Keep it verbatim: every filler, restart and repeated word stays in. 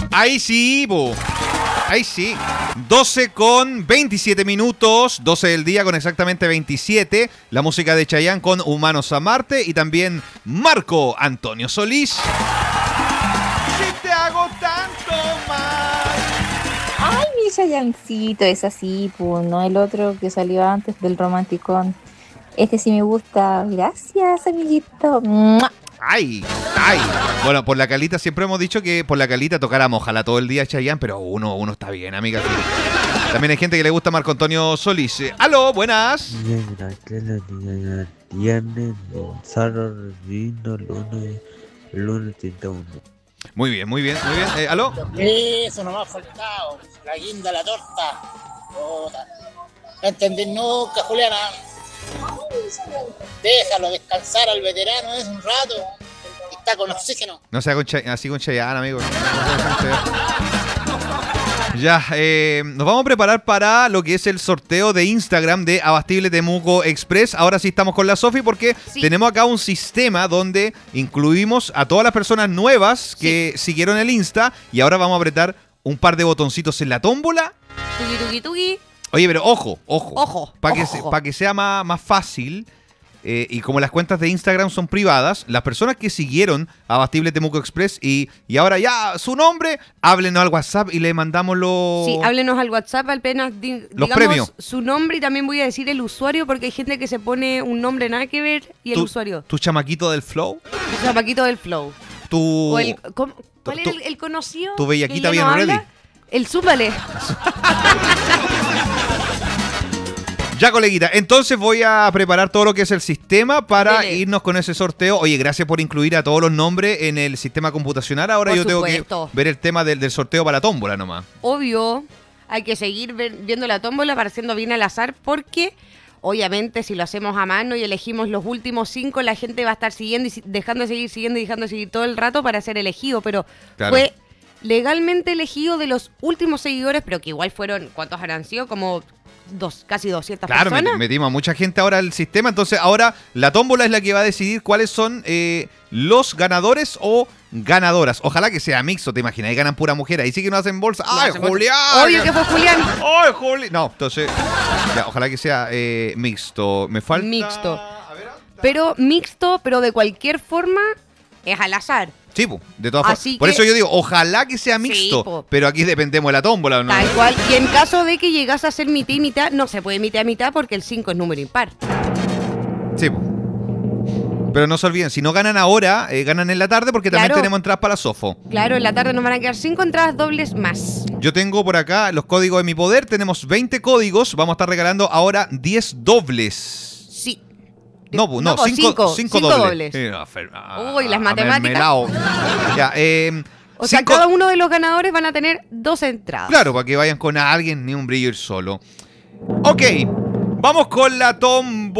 Ahí sí, bo. Ahí sí. doce con veintisiete minutos. doce del día con exactamente veintisiete. La música de Chayanne con Humanos a Marte. Y también Marco Antonio Solís. Si te hago tanto mal. Ay, mi Chayancito es así, pues, no el otro que salió antes del romanticón. Este sí me gusta. Gracias, amiguito. ¡Mua! Ay, ay. Bueno, por la Calita siempre hemos dicho que por la Calita tocáramos ojalá todo el día Chayanne, pero uno, uno está bien, amiga. Sí. También hay gente que le gusta Marco Antonio Solís. Eh, aló, buenas. Negra que la niña tiene, sábado, vino, lunes, lunes treinta y uno. Muy bien, muy bien, muy bien. Eh, aló. Eso nomás faltado. La guinda, la torta. Puta. No entendí nunca, Juliana. Déjalo descansar al veterano, es un rato. Está con oxígeno. No sea con Chay- así con Chayanne, amigo. Ya, eh, nos vamos a preparar para lo que es el sorteo de Instagram de Abastible Temuco Express. Ahora sí estamos con la Sofi porque Sí. tenemos acá un sistema donde incluimos a todas las personas nuevas que siguieron el Insta y ahora vamos a apretar un par de botoncitos en la tómbola. Tuki, tuki, tuki. Oye, pero ojo, ojo. Ojo, Para que, ojo. se- pa' que sea más, más fácil, eh, y como las cuentas de Instagram son privadas, las personas que siguieron a Abastible Temuco Express y, y ahora ya su nombre, háblenos al WhatsApp y le mandamos los... Sí, háblenos al WhatsApp apenas di- Los digamos premios. su nombre y también voy a decir el usuario porque hay gente que se pone un nombre nada que ver y el tu, usuario. tu chamaquito del flow, El zapaquito del flow. tu, O el, ¿cómo- ¿Cuál tu- era el, el conocido? tu bellaquita que ya bien no ready. habla? El súmale. Ya, coleguita, entonces voy a preparar todo lo que es el sistema para Dele. irnos con ese sorteo. Oye, gracias por incluir a todos los nombres en el sistema computacional. Ahora Por yo tengo supuesto. que ver el tema del, del sorteo para la tómbola nomás. Obvio, hay que seguir ver- viendo la tómbola, pareciendo bien al azar, porque obviamente si lo hacemos a mano y elegimos los últimos cinco, la gente va a estar siguiendo y si- dejando de seguir, siguiendo y dejando de seguir todo el rato para ser elegido, pero Claro. fue legalmente elegido de los últimos seguidores, pero que igual fueron, ¿cuántos habrán sido? Como dos, casi doscientas Claro, personas. met- metimos a mucha gente ahora al sistema, entonces ahora la tómbola es la que va a decidir cuáles son eh, los ganadores o ganadoras. Ojalá que sea mixto, te imaginas, ahí ganan pura mujer, ahí sí que no hacen bolsa. No, ¡Ay, se fue- Julián! Obvio que fue Julián. ¡Ay, Julián! No, entonces, ya, ojalá que sea eh, mixto. Me falta... Mixto. A ver, Pero mixto, pero de cualquier forma es al azar. sí, po, de todas formas. Así Por que- eso yo digo, ojalá que sea Sí, mixto, po. pero aquí dependemos de la tómbola, ¿no? Tal cual. Y en caso de que llegase a ser mitad y mitad, no se puede mitad y mitad porque el cinco es número impar. Sí, po. Pero no se olviden, si no ganan ahora, eh, ganan en la tarde porque también Claro. tenemos entradas para la Sofo. Claro, en la tarde nos van a quedar cinco entradas dobles más. Yo tengo por acá los códigos de mi poder. Tenemos veinte códigos. Vamos a estar regalando ahora diez dobles. Sí. No, pu- no, pues, cinco, cinco, cinco cinco dobles. dobles. Eh, ah, fer- ah, Uy, las ah, matemáticas. mermelao. Ya, eh, O sea, cinco- cada uno de los ganadores van a tener dos entradas. Claro, para que vayan con alguien, ni un brillo ir solo. Ok, vamos con la tombo.